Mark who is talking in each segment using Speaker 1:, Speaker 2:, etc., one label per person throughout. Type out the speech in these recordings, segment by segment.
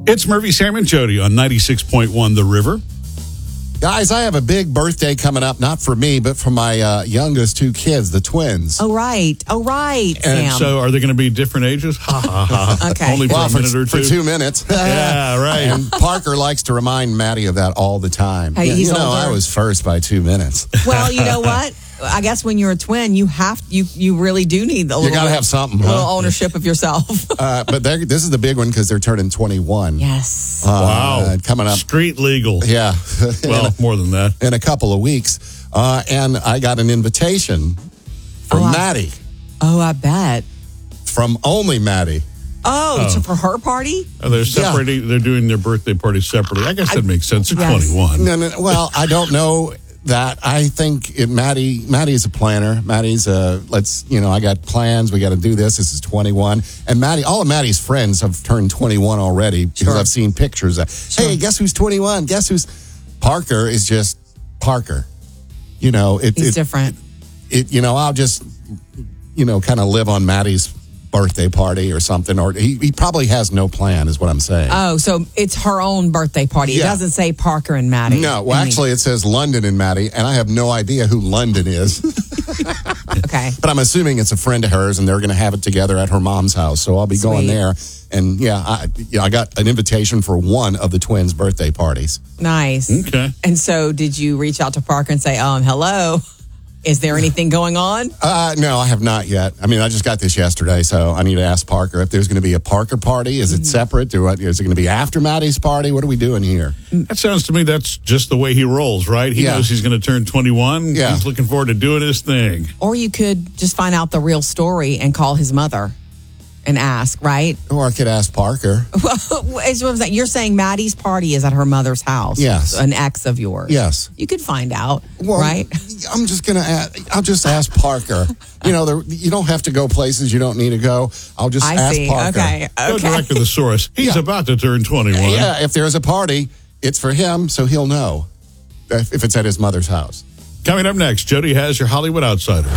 Speaker 1: It's Murphy, Sam, and Jody on 96.1 The River.
Speaker 2: Guys, I have a big birthday coming up, not for me, but for my youngest two kids, the twins.
Speaker 3: Oh, right,
Speaker 1: And
Speaker 3: Sam.
Speaker 1: so are they going to be different ages? Ha, ha, ha.
Speaker 3: Okay.
Speaker 1: Only for a minute or two?
Speaker 2: For 2 minutes.
Speaker 1: Yeah, right.
Speaker 2: And Parker likes to remind Maddie of that all the time.
Speaker 3: Hey, he's older.
Speaker 2: I was first by 2 minutes.
Speaker 3: Well, you know what? I guess when you're a twin, you really do need
Speaker 2: You got to have something,
Speaker 3: little
Speaker 2: huh?
Speaker 3: ownership of yourself.
Speaker 2: But this is the big one because they're turning 21.
Speaker 3: Yes.
Speaker 1: Wow.
Speaker 2: Coming up.
Speaker 1: Street legal.
Speaker 2: Yeah.
Speaker 1: Well, more than that.
Speaker 2: In a couple of weeks. And I got an invitation from Maddie.
Speaker 3: Oh, I bet.
Speaker 2: From only Maddie.
Speaker 3: So for her party?
Speaker 1: They're separating. They're doing their birthday party separately. I guess that makes sense. They're
Speaker 3: Yes.
Speaker 1: 21.
Speaker 2: No, well, I don't know that. I think Maddie's a planner. Maddie's I got plans. We got to do this. This is 21. And all of Maddie's friends have turned 21 already because I've seen pictures. Hey, guess who's 21? Guess who's... Parker is just Parker.
Speaker 3: He's different.
Speaker 2: I'll just, kind of live on Maddie's birthday party or something, or he probably has no plan, is what I'm saying.
Speaker 3: Oh, so it's her own birthday party. It doesn't say Parker and Maddie.
Speaker 2: No, well, actually, it says London and Maddie, and I have no idea who London is.
Speaker 3: Okay.
Speaker 2: But I'm assuming it's a friend of hers, and they're going to have it together at her mom's house, so I'll be going there. And I got an invitation for one of the twins' birthday parties.
Speaker 3: Nice.
Speaker 1: Okay.
Speaker 3: And so did you reach out to Parker and say, hello? Is there anything going on?
Speaker 2: No, I have not yet. I mean, I just got this yesterday, so I need to ask Parker if there's going to be a Parker party. Is it separate? Is it going to be after Maddie's party? What are we doing here?
Speaker 1: That sounds to me that's just the way he rolls, right? He knows he's going to turn 21.
Speaker 2: Yeah.
Speaker 1: He's looking forward to doing his thing.
Speaker 3: Or you could just find out the real story and call his mother and ask, right?
Speaker 2: Or I could ask Parker.
Speaker 3: You're saying Maddie's party is at her mother's house.
Speaker 2: Yes.
Speaker 3: An ex of yours.
Speaker 2: Yes.
Speaker 3: You could find out,
Speaker 2: Well,
Speaker 3: right?
Speaker 2: I'll just ask Parker. You don't have to go places you don't need to go. I'll just ask Parker.
Speaker 3: Okay.
Speaker 1: Go direct to the source. He's about to turn 21.
Speaker 2: Yeah, if there's a party, it's for him, so he'll know if it's at his mother's house.
Speaker 1: Coming up next, Jody has your Hollywood Outsider.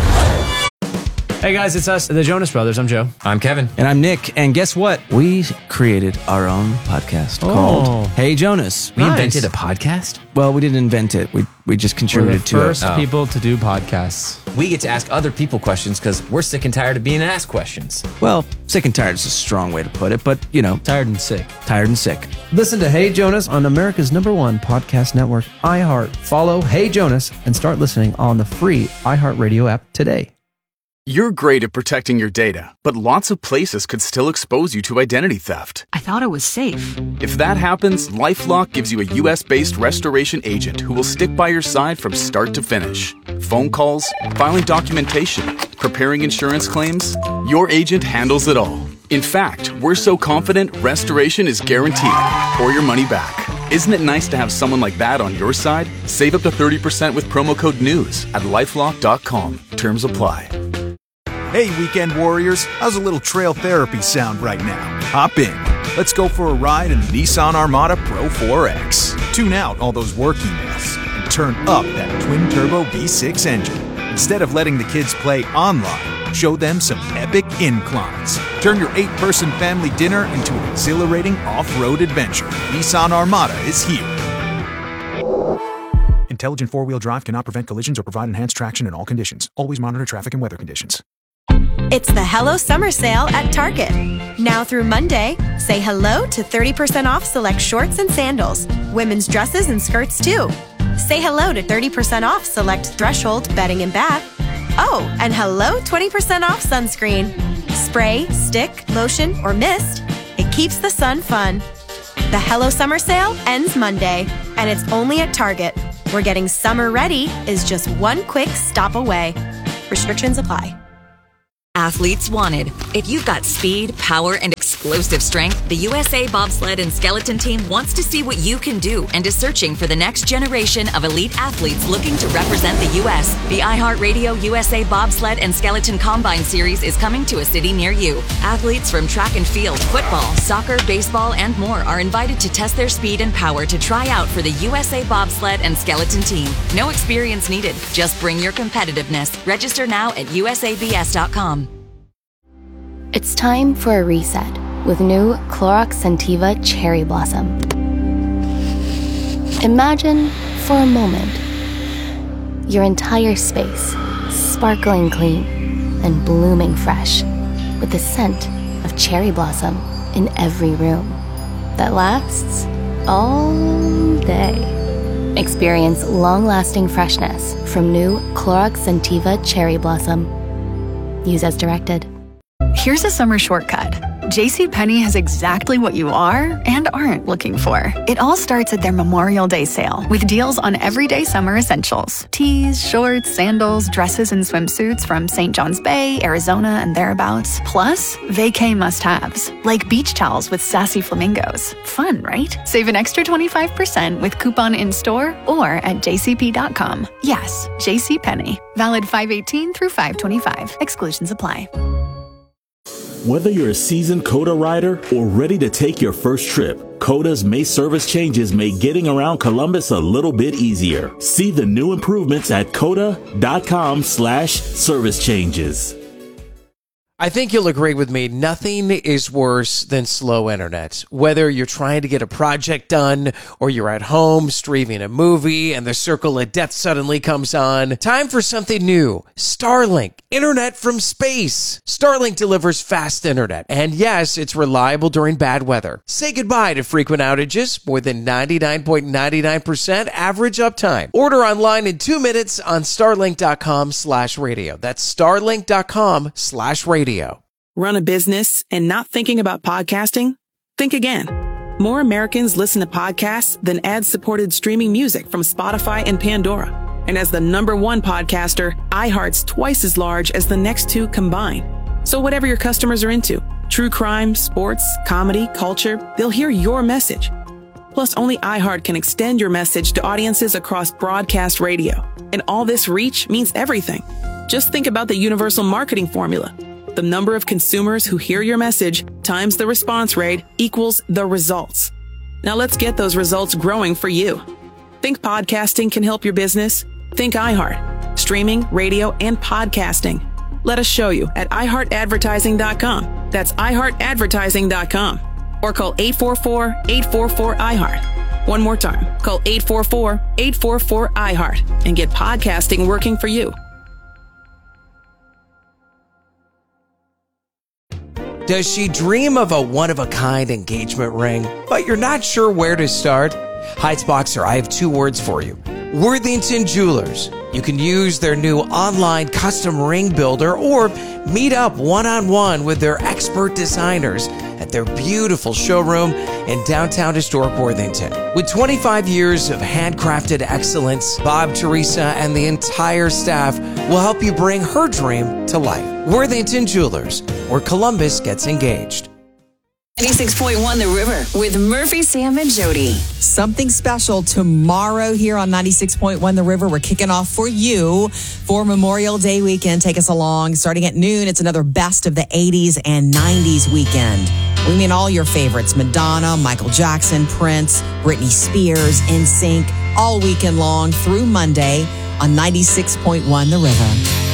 Speaker 4: Hey guys, it's us, the Jonas Brothers. I'm Joe.
Speaker 5: I'm Kevin.
Speaker 4: And I'm Nick. And guess what? We created our own podcast called Hey Jonas.
Speaker 5: We invented a podcast?
Speaker 4: Well, we didn't invent it. We just contributed to it.
Speaker 6: First people to do podcasts.
Speaker 5: We get to ask other people questions because we're sick and tired of being asked questions.
Speaker 4: Well, sick and tired is a strong way to put it, but,
Speaker 6: Tired and sick.
Speaker 4: tired and sick.
Speaker 6: Listen to Hey Jonas on America's #1 podcast network, iHeart. Follow Hey Jonas and start listening on the free iHeartRadio app today.
Speaker 7: You're great at protecting your data, but lots of places could still expose you to identity theft.
Speaker 8: I thought it was safe.
Speaker 7: If that happens, LifeLock gives you a U.S.-based restoration agent who will stick by your side from start to finish. Phone calls, filing documentation, preparing insurance claims, your agent handles it all. In fact, we're so confident restoration is guaranteed or your money back. Isn't it nice to have someone like that on your side? Save up to 30% with promo code NEWS at LifeLock.com. Terms apply.
Speaker 9: Hey, weekend warriors, how's a little trail therapy sound right now? Hop in. Let's go for a ride in the Nissan Armada Pro 4X. Tune out all those work emails and turn up that twin-turbo V6 engine. Instead of letting the kids play online, show them some epic inclines. Turn your 8-person family dinner into an exhilarating off-road adventure. Nissan Armada is here. Intelligent four-wheel drive cannot prevent collisions or provide enhanced traction in all conditions. Always monitor traffic and weather conditions.
Speaker 10: It's the Hello Summer Sale at Target. Now through Monday, say hello to 30% off select shorts and sandals. Women's dresses and skirts too. Say hello to 30% off select Threshold bedding and bath. Oh, and hello 20% off sunscreen. Spray, stick, lotion, or mist. It keeps the sun fun. The Hello Summer Sale ends Monday, and it's only at Target, where getting summer ready is just one quick stop away. Restrictions apply.
Speaker 8: Athletes wanted. If you've got speed, power, and explosive strength, the USA Bobsled and Skeleton Team wants to see what you can do and is searching for the next generation of elite athletes looking to represent the U.S. The iHeartRadio USA Bobsled and Skeleton Combine Series is coming to a city near you. Athletes from track and field, football, soccer, baseball, and more are invited to test their speed and power to try out for the USA Bobsled and Skeleton Team. No experience needed. Just bring your competitiveness. Register now at usabs.com.
Speaker 11: It's time for a reset. with new Clorox Scentiva Cherry Blossom. Imagine, for a moment, your entire space sparkling clean and blooming fresh with the scent of cherry blossom in every room that lasts all day. Experience long-lasting freshness from new Clorox Scentiva Cherry Blossom. Use as directed.
Speaker 12: Here's a summer shortcut. JCPenney has exactly what you are and aren't looking for. It all starts at their Memorial Day sale with deals on everyday summer essentials. Tees, shorts, sandals, dresses, and swimsuits from St. John's Bay, Arizona, and thereabouts. Plus, vacay must-haves, like beach towels with sassy flamingos. Fun, right? Save an extra 25% with coupon in-store or at jcp.com. Yes, JCPenney. Valid 5/18 through 5/25. Exclusions apply.
Speaker 13: Whether you're a seasoned COTA rider or ready to take your first trip, COTA's May service changes make getting around Columbus a little bit easier. See the new improvements at COTA.com/service changes.
Speaker 14: I think you'll agree with me, nothing is worse than slow internet. Whether you're trying to get a project done or you're at home streaming a movie and the circle of death suddenly comes on, time for something new. Starlink, internet from space. Starlink delivers fast internet. And yes, it's reliable during bad weather. Say goodbye to frequent outages, more than 99.99% average uptime. Order online in 2 minutes on starlink.com/radio. That's starlink.com/radio.
Speaker 15: Run a business and not thinking about podcasting? Think again. More Americans listen to podcasts than ad-supported streaming music from Spotify and Pandora. And as the #1 podcaster, iHeart's twice as large as the next two combined. So whatever your customers are into, true crime, sports, comedy, culture, they'll hear your message. Plus, only iHeart can extend your message to audiences across broadcast radio. And all this reach means everything. Just think about the universal marketing formula. The number of consumers who hear your message times the response rate equals the results. Now let's get those results growing for you. Think podcasting can help your business? Think iHeart. Streaming, radio, and podcasting. Let us show you at iHeartAdvertising.com. That's iHeartAdvertising.com. Or call 844-844-iHeart. One more time. Call 844-844-iHeart and get podcasting working for you.
Speaker 14: Does she dream of a one-of-a-kind engagement ring, but you're not sure where to start? Heights Boxer, I have 2 words for you. Worthington Jewelers. You can use their new online custom ring builder or meet up one-on-one with their expert designers at their beautiful showroom in downtown historic Worthington. With 25 years of handcrafted excellence, Bob, Teresa, and the entire staff will help you bring her dream to life. Worthington Jewelers, where Columbus gets engaged.
Speaker 16: 96.1 The River with Murphy, Sam, and Jody.
Speaker 3: Something special tomorrow here on 96.1 The River. We're kicking off for you for Memorial Day weekend. Take us along. Starting at noon, it's another best of the 80s and 90s weekend. We mean all your favorites. Madonna, Michael Jackson, Prince, Britney Spears, NSYNC, all weekend long through Monday on 96.1 The River.